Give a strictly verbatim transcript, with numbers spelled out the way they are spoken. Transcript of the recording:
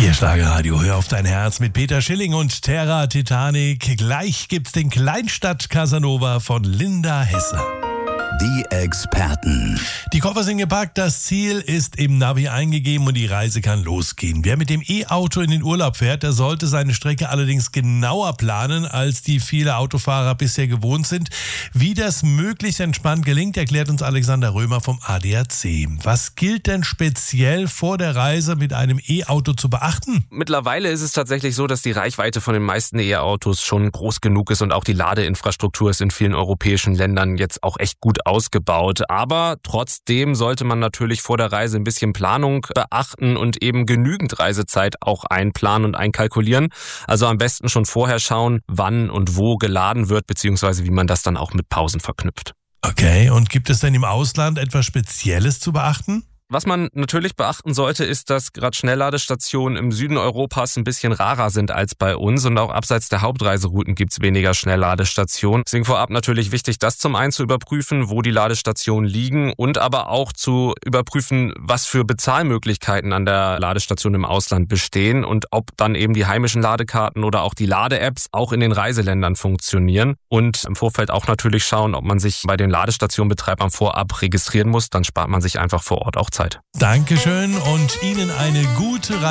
Hier Schlagerradio, hör auf dein Herz mit Peter Schilling und Terra Titanic. Gleich gibt's den Kleinstadt Casanova von Linda Hesse. Die Experten. Die Koffer sind gepackt, das Ziel ist im Navi eingegeben und die Reise kann losgehen. Wer mit dem E-Auto in den Urlaub fährt, der sollte seine Strecke allerdings genauer planen, als die viele Autofahrer bisher gewohnt sind. Wie das möglichst entspannt gelingt, erklärt uns Alexander Römer vom A D A C. Was gilt denn speziell vor der Reise mit einem E-Auto zu beachten? Mittlerweile ist es tatsächlich so, dass die Reichweite von den meisten E-Autos schon groß genug ist und auch die Ladeinfrastruktur ist in vielen europäischen Ländern jetzt auch echt gut ausgebaut. Aber trotzdem sollte man natürlich vor der Reise ein bisschen Planung beachten und eben genügend Reisezeit auch einplanen und einkalkulieren. Also am besten schon vorher schauen, wann und wo geladen wird, beziehungsweise wie man das dann auch mit Pausen verknüpft. Okay, und gibt es denn im Ausland etwas Spezielles zu beachten? Was man natürlich beachten sollte, ist, dass gerade Schnellladestationen im Süden Europas ein bisschen rarer sind als bei uns und auch abseits der Hauptreiserouten gibt es weniger Schnellladestationen. Deswegen vorab natürlich wichtig, das zum einen zu überprüfen, wo die Ladestationen liegen und aber auch zu überprüfen, was für Bezahlmöglichkeiten an der Ladestation im Ausland bestehen und ob dann eben die heimischen Ladekarten oder auch die Lade-Apps auch in den Reiseländern funktionieren. Und im Vorfeld auch natürlich schauen, ob man sich bei den Ladestationenbetreibern vorab registrieren muss, dann spart man sich einfach vor Ort auch Zeit. Dankeschön und Ihnen eine gute Reise.